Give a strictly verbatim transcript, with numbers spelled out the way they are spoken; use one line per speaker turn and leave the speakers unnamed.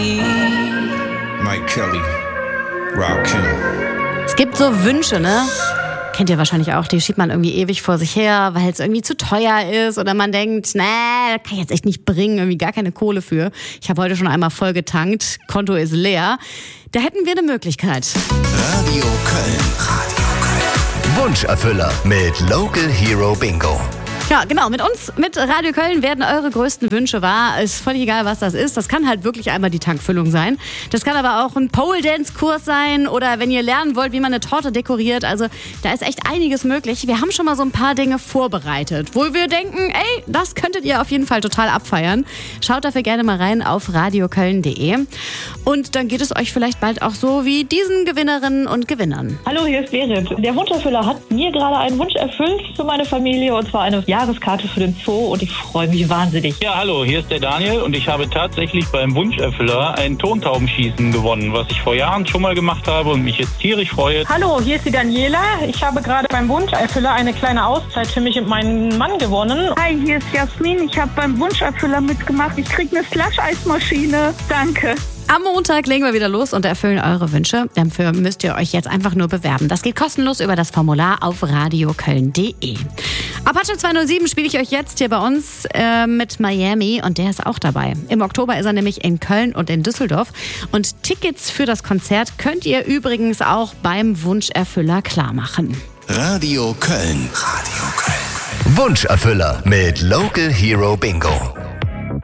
Mike Kelly, Rakim.
Es gibt so Wünsche, ne? Kennt ihr wahrscheinlich auch, die schiebt man irgendwie ewig vor sich her, weil es irgendwie zu teuer ist oder man denkt, nee, kann ich jetzt echt nicht bringen, irgendwie gar keine Kohle für. Ich habe heute schon einmal voll getankt, Konto ist leer. Da hätten wir eine Möglichkeit.
Radio Köln. Radio Köln. Wunscherfüller mit Local Hero Bingo.
Ja, genau. Mit uns, mit Radio Köln werden eure größten Wünsche wahr. Ist völlig egal, was das ist. Das kann halt wirklich einmal die Tankfüllung sein. Das kann aber auch ein Pole-Dance-Kurs sein oder wenn ihr lernen wollt, wie man eine Torte dekoriert. Also da ist echt einiges möglich. Wir haben schon mal so ein paar Dinge vorbereitet, wo wir denken, ey, das könntet ihr auf jeden Fall total abfeiern. Schaut dafür gerne mal rein auf radioköln punkt de. Und dann geht es euch vielleicht bald auch so wie diesen Gewinnerinnen und Gewinnern.
Hallo, hier ist Berit. Der Wunscherfüller hat mir gerade einen Wunsch erfüllt für meine Familie und zwar eine Jahreskarte für den Zoo und ich freue mich wahnsinnig.
Ja, hallo, hier ist der Daniel und ich habe tatsächlich beim Wunscherfüller ein Tontaubenschießen gewonnen, was ich vor Jahren schon mal gemacht habe und mich jetzt tierisch freue.
Hallo, hier ist die Daniela. Ich habe gerade beim Wunscherfüller eine kleine Auszeit für mich und meinen Mann gewonnen.
Hi, hier ist Jasmin. Ich habe beim Wunscherfüller mitgemacht. Ich kriege eine Slush-Eismaschine. Danke.
Am Montag legen wir wieder los und erfüllen eure Wünsche. Dafür müsst ihr euch jetzt einfach nur bewerben. Das geht kostenlos über das Formular auf radioköln punkt de. Apache zweihundertsieben spiele ich euch jetzt hier bei uns äh, mit Miami und der ist auch dabei. Im Oktober ist er nämlich in Köln und in Düsseldorf. Und Tickets für das Konzert könnt ihr übrigens auch beim Wunscherfüller klarmachen.
Radio Köln. Radio Köln. Wunscherfüller mit Local Hero Bingo.